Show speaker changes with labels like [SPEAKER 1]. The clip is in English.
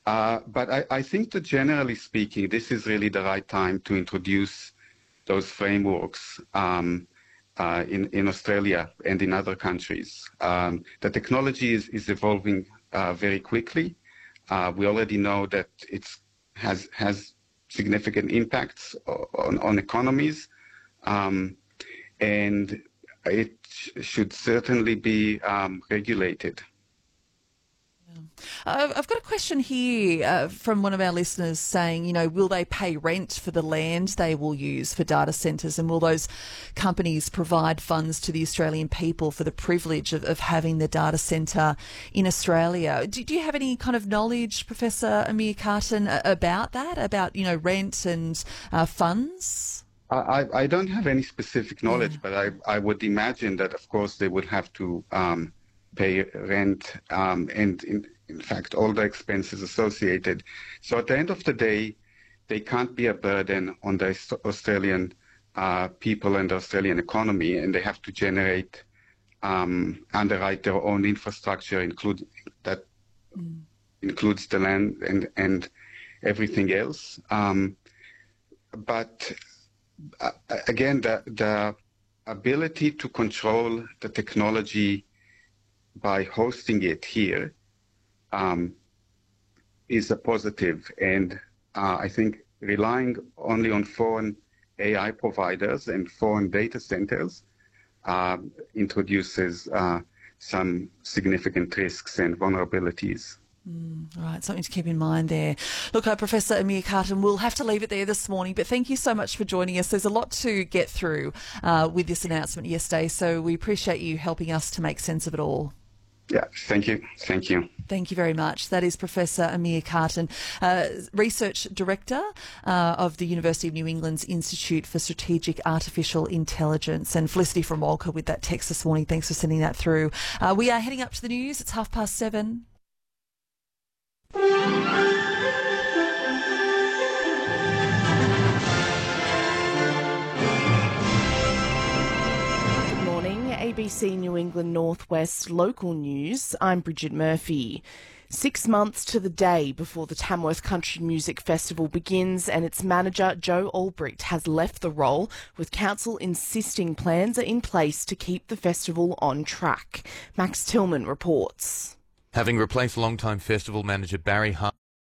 [SPEAKER 1] But I think that generally speaking, this is really the right time to introduce those frameworks in Australia and in other countries. The technology is evolving very quickly. We already know that it has significant impacts on economies, and it should certainly be regulated.
[SPEAKER 2] I've got a question here from one of our listeners saying, will they pay rent for the land they will use for data centres, and will those companies provide funds to the Australian people for the privilege of having the data centre in Australia? Do you have any kind of knowledge, Professor Amir Khatun, about that, about, rent and funds?
[SPEAKER 1] I don't have any specific knowledge, but I would imagine that, of course, they would have to pay rent and, in fact, all the expenses associated. So at the end of the day, they can't be a burden on the Australian people and the Australian economy, and they have to generate, underwrite their own infrastructure, includes the land and everything else. But again, the ability to control the technology by hosting it here is a positive. And I think relying only on foreign AI providers and foreign data centers introduces some significant risks and vulnerabilities.
[SPEAKER 2] Right, something to keep in mind there. Look, Professor Amir Khatun, we'll have to leave it there this morning, but thank you so much for joining us. There's a lot to get through with this announcement yesterday, so we appreciate you helping us to make sense of it all.
[SPEAKER 1] Yeah, thank you. Thank you.
[SPEAKER 2] Thank you very much. That is Professor Amir Khatun, Research Director of the University of New England's Institute for Strategic Artificial Intelligence. And Felicity from Walker with that text this morning. Thanks for sending that through. We are heading up to the news. It's 7:30.
[SPEAKER 3] ABC New England Northwest local news. I'm Bridget Murphy. 6 months to the day before the Tamworth Country Music Festival begins, and its manager, Joe Albrecht, has left the role, with council insisting plans are in place to keep the festival on track. Max Tillman reports.
[SPEAKER 4] Having replaced long-time festival manager Barry Hart